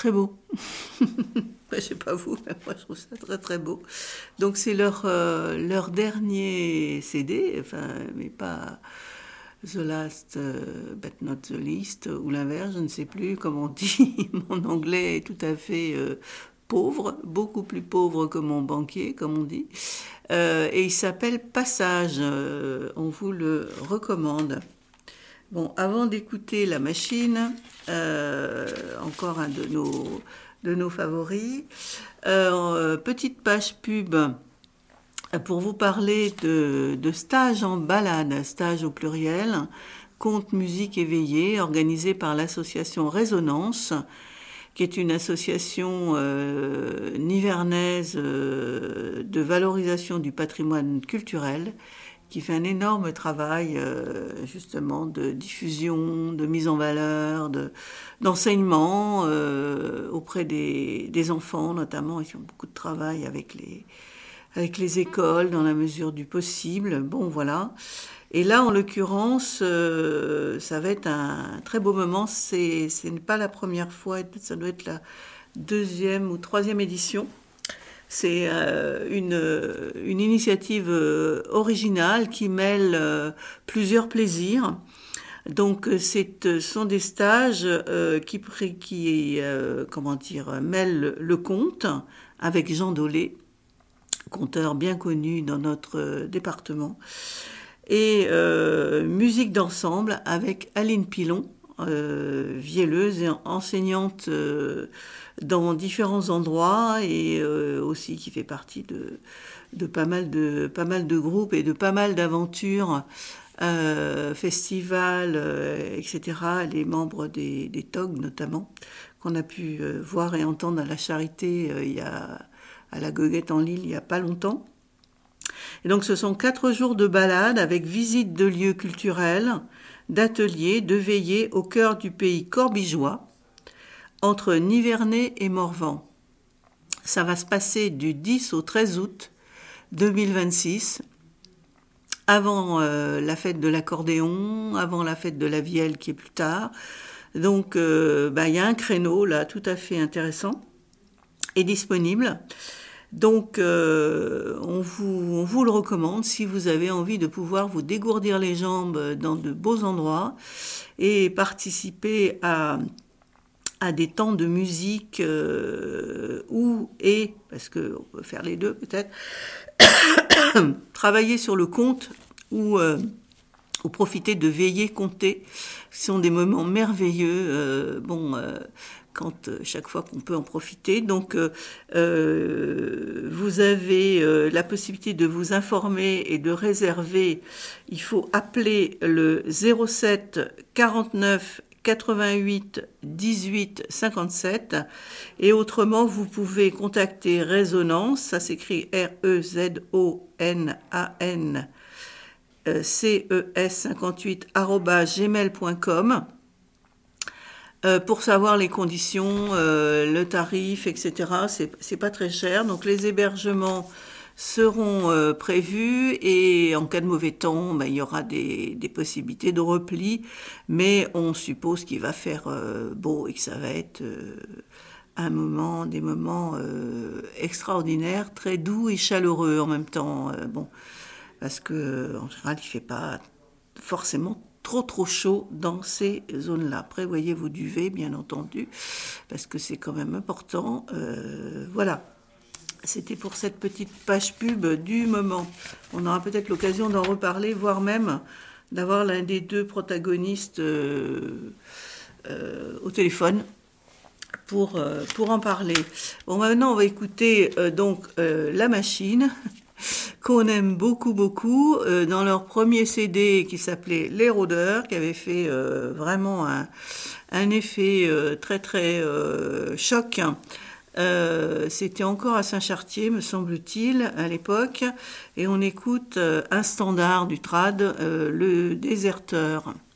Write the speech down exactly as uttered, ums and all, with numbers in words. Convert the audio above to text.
très beau. Je sais pas vous, mais moi je trouve ça très très beau. Donc c'est leur, euh, leur dernier C D, enfin, mais pas The Last euh, but not the least, ou l'inverse, je ne sais plus comment on dit. Mon anglais est tout à fait euh, pauvre, beaucoup plus pauvre que mon banquier, comme on dit. Euh, et il s'appelle Passage, euh, on vous le recommande. Bon, avant d'écouter La Machine, euh, encore un de nos, de nos favoris, euh, petite page pub pour vous parler de, de stage en balade, stage au pluriel, conte, musique éveillée, organisé par l'association Résonance, qui est une association euh, nivernaise euh, de valorisation du patrimoine culturel, qui fait un énorme travail euh, justement de diffusion, de mise en valeur, de, d'enseignement euh, auprès des, des enfants notamment. Ils ont beaucoup de travail avec les, avec les écoles dans la mesure du possible. Bon, voilà. Et là, en l'occurrence, euh, ça va être un très beau moment. C'est, ce n'est pas la première fois, ça doit être la deuxième ou troisième édition. C'est euh, une, une initiative euh, originale qui mêle euh, plusieurs plaisirs. Donc, ce sont des stages euh, qui, qui euh, comment dire, mêlent le conte avec Jean Dolé, conteur bien connu dans notre département, et euh, musique d'ensemble avec Aline Pilon, euh, vielleuse et enseignante euh, dans différents endroits et euh, aussi qui fait partie de, de, pas mal de pas mal de groupes et de pas mal d'aventures, euh, festivals, euh, et cetera. Les membres des, des T O G notamment, qu'on a pu euh, voir et entendre à la Charité euh, il y a, à la Goguette en Lille il n'y a pas longtemps. Et donc ce sont quatre jours de balade avec visite de lieux culturels, d'ateliers, de veillées au cœur du pays corbigeois, entre Nivernais et Morvan. Ça va se passer du dix au treize août deux mille vingt-six, avant euh, la fête de l'accordéon, avant la fête de la Vielle qui est plus tard. Donc euh, bah, y a un créneau là tout à fait intéressant et disponible. Donc, euh, on, vous, on vous le recommande si vous avez envie de pouvoir vous dégourdir les jambes dans de beaux endroits et participer à, à des temps de musique euh, ou et, parce qu'on peut faire les deux peut-être, travailler sur le conte ou, euh, ou profiter de veiller compter. Ce sont des moments merveilleux. Euh, bon... Euh, quand euh, chaque fois qu'on peut en profiter. Donc, euh, euh, vous avez euh, la possibilité de vous informer et de réserver. Il faut appeler le zéro sept quarante-neuf quatre-vingt-huit dix-huit cinquante-sept et autrement, vous pouvez contacter Résonance, ça s'écrit R E Z O N A N C E S cinquante-huit arobase gmail point com. Euh, pour savoir les conditions, euh, le tarif, et cetera. C'est, c'est pas très cher. Donc les hébergements seront euh, prévus et en cas de mauvais temps, ben, il y aura des, des possibilités de repli. Mais on suppose qu'il va faire euh, beau et que ça va être euh, un moment, des moments euh, extraordinaires, très doux et chaleureux en même temps. Euh, bon, parce que en général, il fait pas forcément trop trop chaud dans ces zones-là. Prévoyez vos duvets, bien entendu, parce que c'est quand même important. Euh, voilà, c'était pour cette petite page pub du moment. On aura peut-être l'occasion d'en reparler, voire même d'avoir l'un des deux protagonistes euh, euh, au téléphone pour, euh, pour en parler. Bon, maintenant, on va écouter euh, donc euh, La Machine, qu'on aime beaucoup, beaucoup, euh, dans leur premier C D qui s'appelait Les Rôdeurs, qui avait fait euh, vraiment un, un effet euh, très, très euh, choc. Euh, c'était encore à Saint-Chartier, me semble-t-il, à l'époque, et on écoute euh, un standard du trad, euh, Le Déserteur.